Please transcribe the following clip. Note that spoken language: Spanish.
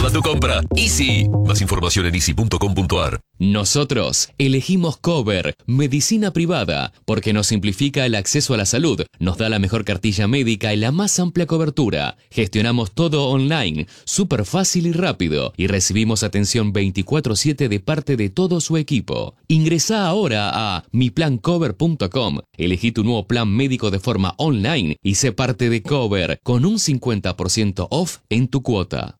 toda tu compra. Easy. Más información en easy.com.ar. Nosotros elegimos Cover, medicina privada, porque nos simplifica el acceso a la salud, nos da la mejor cartilla médica y la más amplia cobertura. Gestionamos todo online, súper fácil y rápido, y recibimos atención 24/7 de parte de todo su equipo. Ingresá ahora a miplancover.com, elegí tu nuevo plan médico de forma online y sé parte de Cover con un 50% off en tu cuota.